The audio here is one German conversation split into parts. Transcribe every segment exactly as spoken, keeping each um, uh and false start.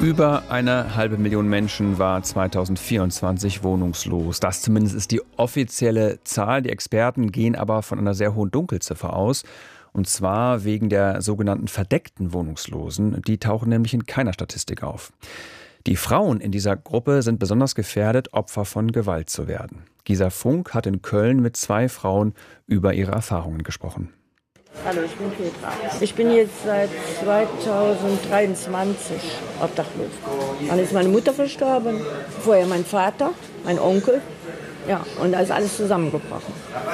Über eine halbe Million Menschen war zweitausendvierundzwanzig wohnungslos. Das zumindest ist die offizielle Zahl. Die Experten gehen aber von einer sehr hohen Dunkelziffer aus. Und zwar wegen der sogenannten verdeckten Wohnungslosen. Die tauchen nämlich in keiner Statistik auf. Die Frauen in dieser Gruppe sind besonders gefährdet, Opfer von Gewalt zu werden. Gisa Funk hat in Köln mit zwei Frauen über ihre Erfahrungen gesprochen. Hallo, ich bin Petra. Ich bin jetzt seit zweitausenddreiundzwanzig obdachlos. Dann ist meine Mutter verstorben, vorher mein Vater, mein Onkel. Ja, und da ist alles zusammengebrochen.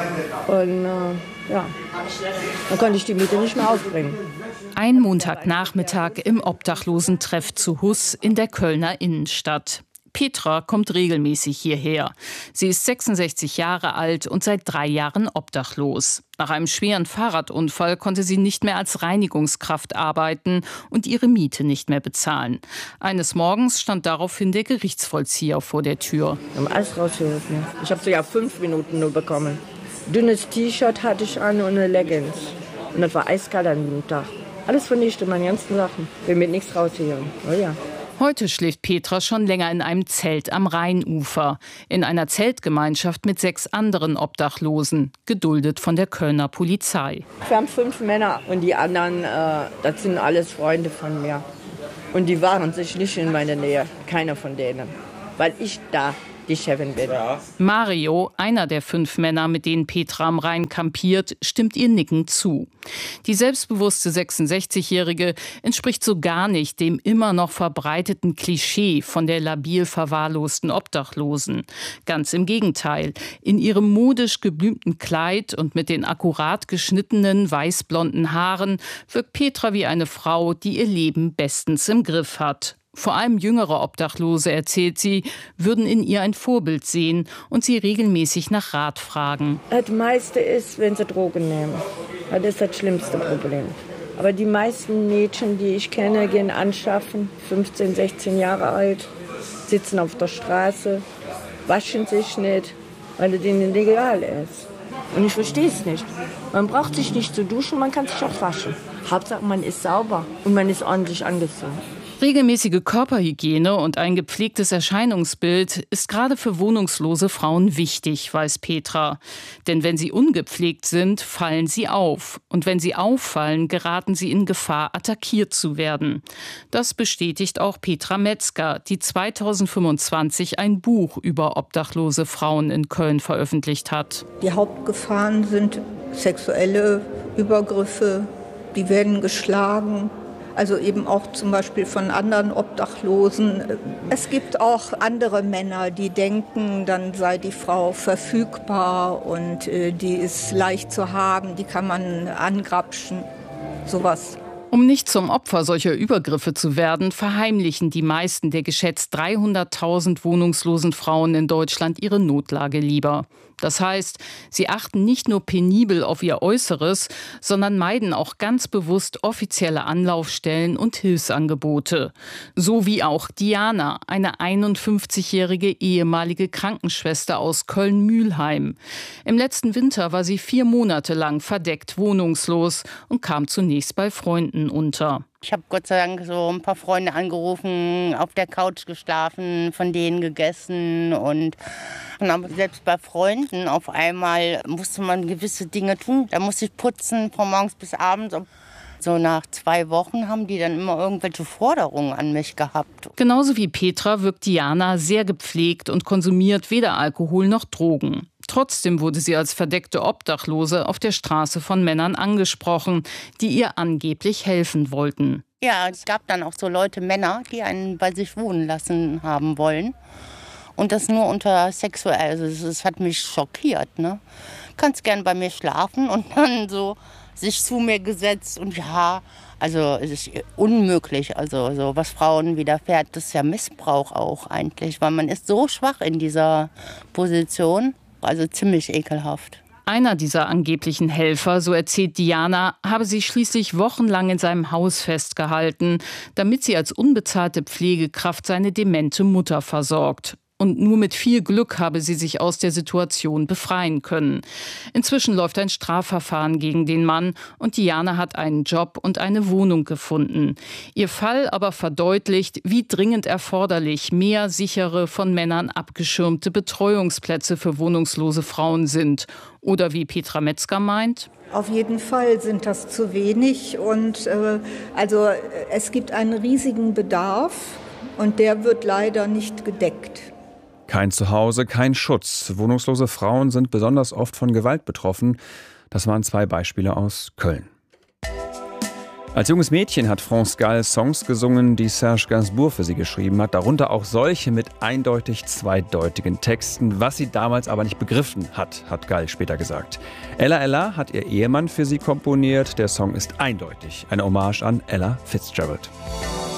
Und äh, ja, dann konnte ich die Miete nicht mehr aufbringen. Ein Montagnachmittag im Obdachlosentreff zu Huss in der Kölner Innenstadt. Petra kommt regelmäßig hierher. Sie ist sechsundsechzig Jahre alt und seit drei Jahren obdachlos. Nach einem schweren Fahrradunfall konnte sie nicht mehr als Reinigungskraft arbeiten und ihre Miete nicht mehr bezahlen. Eines Morgens stand daraufhin der Gerichtsvollzieher vor der Tür. Wir haben alles rausgeholfen. Ich habe so ja fünf Minuten nur bekommen. Dünnes T-Shirt hatte ich an und eine Leggings. Und das war eiskalt an dem Tag. Alles vernichtet, meine ganzen Sachen. Will mit nichts rausholen. Oh ja. Heute schläft Petra schon länger in einem Zelt am Rheinufer, in einer Zeltgemeinschaft mit sechs anderen Obdachlosen, geduldet von der Kölner Polizei. Wir haben fünf Männer und die anderen, äh, das sind alles Freunde von mir. Und die waren sich nicht in meiner Nähe, keiner von denen, weil ich da die Chefin bin. Mario, einer der fünf Männer, mit denen Petra am Rhein kampiert, stimmt ihr nickend zu. Die selbstbewusste sechsundsechzigjährige entspricht so gar nicht dem immer noch verbreiteten Klischee von der labil verwahrlosten Obdachlosen. Ganz im Gegenteil. In ihrem modisch geblümten Kleid und mit den akkurat geschnittenen weißblonden Haaren wirkt Petra wie eine Frau, die ihr Leben bestens im Griff hat. Vor allem jüngere Obdachlose, erzählt sie, würden in ihr ein Vorbild sehen und sie regelmäßig nach Rat fragen. Das meiste ist, wenn sie Drogen nehmen. Das ist das schlimmste Problem. Aber die meisten Mädchen, die ich kenne, gehen anschaffen, fünfzehn, sechzehn Jahre alt, sitzen auf der Straße, waschen sich nicht, weil es ihnen egal ist. Und ich verstehe es nicht. Man braucht sich nicht zu duschen, man kann sich auch waschen. Hauptsache, man ist sauber und man ist ordentlich angezogen. Regelmäßige Körperhygiene und ein gepflegtes Erscheinungsbild ist gerade für wohnungslose Frauen wichtig, weiß Petra. Denn wenn sie ungepflegt sind, fallen sie auf. Und wenn sie auffallen, geraten sie in Gefahr, attackiert zu werden. Das bestätigt auch Petra Metzger, die zweitausendfünfundzwanzig ein Buch über obdachlose Frauen in Köln veröffentlicht hat. Die Hauptgefahren sind sexuelle Übergriffe, die werden geschlagen. Also eben auch zum Beispiel von anderen Obdachlosen. Es gibt auch andere Männer, die denken, dann sei die Frau verfügbar und äh, die ist leicht zu haben, die kann man angrapschen, sowas. Um nicht zum Opfer solcher Übergriffe zu werden, verheimlichen die meisten der geschätzt dreihunderttausend wohnungslosen Frauen in Deutschland ihre Notlage lieber. Das heißt, sie achten nicht nur penibel auf ihr Äußeres, sondern meiden auch ganz bewusst offizielle Anlaufstellen und Hilfsangebote. So wie auch Diana, eine einundfünfzigjährige ehemalige Krankenschwester aus Köln-Mühlheim. Im letzten Winter war sie vier Monate lang verdeckt wohnungslos und kam zunächst bei Freunden unter. Ich habe Gott sei Dank so ein paar Freunde angerufen, auf der Couch geschlafen, von denen gegessen und, und selbst bei Freunden auf einmal musste man gewisse Dinge tun. Da musste ich putzen von morgens bis abends. So nach zwei Wochen haben die dann immer irgendwelche Forderungen an mich gehabt. Genauso wie Petra wirkt Diana sehr gepflegt und konsumiert weder Alkohol noch Drogen. Trotzdem wurde sie als verdeckte Obdachlose auf der Straße von Männern angesprochen, die ihr angeblich helfen wollten. Ja, es gab dann auch so Leute, Männer, die einen bei sich wohnen lassen haben wollen. Und das nur unter sexuell. Also das hat mich schockiert. Ne? Kannst gern bei mir schlafen und dann so sich zu mir gesetzt. Und ja, also es ist unmöglich. Also so was Frauen widerfährt, das ist ja Missbrauch auch eigentlich. Weil man ist so schwach in dieser Position. Also ziemlich ekelhaft. Einer dieser angeblichen Helfer, so erzählt Diana, habe sie schließlich wochenlang in seinem Haus festgehalten, damit sie als unbezahlte Pflegekraft seine demente Mutter versorgt. und nur mit viel Glück habe sie sich aus der Situation befreien können. Inzwischen läuft ein Strafverfahren gegen den Mann und Diana hat einen Job und eine Wohnung gefunden. Ihr Fall aber verdeutlicht, wie dringend erforderlich mehr sichere, von Männern abgeschirmte Betreuungsplätze für wohnungslose Frauen sind. Oder wie Petra Metzger meint: Auf jeden Fall sind das zu wenig und äh, also es gibt einen riesigen Bedarf und der wird leider nicht gedeckt. Kein Zuhause, kein Schutz. Wohnungslose Frauen sind besonders oft von Gewalt betroffen. Das waren zwei Beispiele aus Köln. Als junges Mädchen hat France Gall Songs gesungen, die Serge Gainsbourg für sie geschrieben hat, darunter auch solche mit eindeutig zweideutigen Texten. Was sie damals aber nicht begriffen hat, hat Gall später gesagt. Ella Ella hat ihr Ehemann für sie komponiert. Der Song ist eindeutig eine Hommage an Ella Fitzgerald.